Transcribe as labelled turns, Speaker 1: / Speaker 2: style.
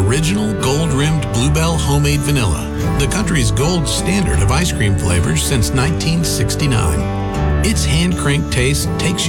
Speaker 1: original gold-rimmed Bluebell homemade vanilla, the country's gold standard of ice cream flavors since 1969. Its hand-cranked taste takes